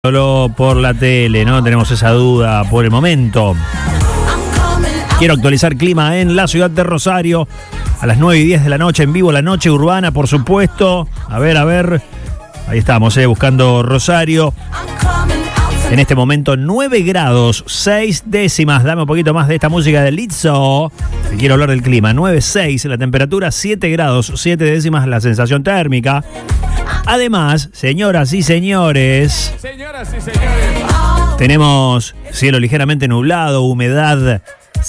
Solo por la tele, no tenemos esa duda por el momento. Quiero actualizar clima en la ciudad de Rosario a las 9:10 de la noche, en vivo la noche urbana, por supuesto. A ver, ahí estamos, buscando Rosario. En este momento 9 grados, 6 décimas. Dame un poquito más de esta música de Lizzo. Quiero hablar del clima. 9,6 la temperatura, 7 grados, 7 décimas la sensación térmica. Además, señoras y señores, tenemos cielo ligeramente nublado, humedad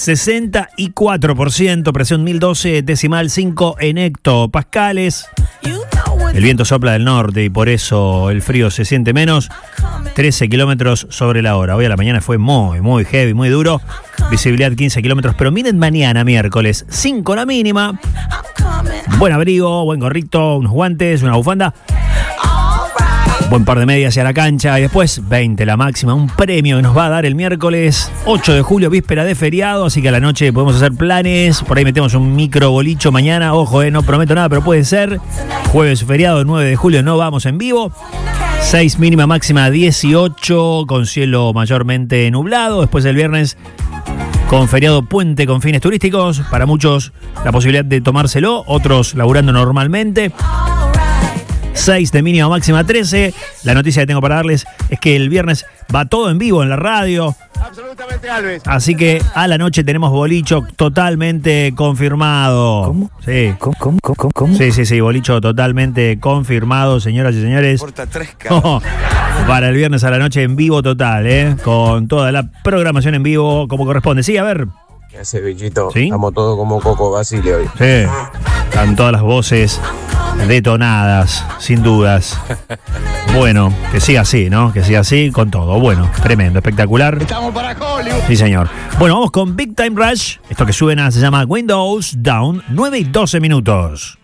64%, presión 1012,5 en hectopascales. El viento sopla del norte y por eso el frío se siente menos. 13 kilómetros sobre la hora. Hoy a la mañana fue muy heavy, muy duro. Visibilidad 15 kilómetros. Pero miren mañana, miércoles, 5 la mínima. Buen abrigo, buen gorrito, unos guantes, una bufanda. Buen par de medias hacia la cancha. Y después 20 la máxima. Un premio que nos va a dar el miércoles 8 de julio, víspera de feriado. Así que a la noche podemos hacer planes. Por ahí metemos un micro bolicho mañana. Ojo, no prometo nada, pero puede ser. Jueves feriado, 9 de julio, no vamos en vivo. 6 mínima, máxima 18, con cielo mayormente nublado. Después el viernes, con feriado puente con fines turísticos. Para muchos la posibilidad de tomárselo, otros laburando normalmente. 6 de mínima, máxima 13. La noticia que tengo para darles es que el viernes va todo en vivo en la radio. Absolutamente, Alves. Así que a la noche tenemos bolicho totalmente confirmado. ¿Cómo? Sí. ¿Cómo? Sí, bolicho totalmente confirmado, señoras y señores. Porta 3 cabos. Para el viernes a la noche en vivo total, con toda la programación en vivo como corresponde. Sí, a ver. ¿Qué hace, bichito? ¿Sí? Estamos todos como Coco Basile hoy. Sí, están todas las voces detonadas, sin dudas. Bueno, que siga así, ¿no? Que siga así con todo. Bueno, tremendo, espectacular. Estamos para Hollywood. Sí, señor. Bueno, vamos con Big Time Rush. Esto que suena se llama Windows Down, 9:12 minutos.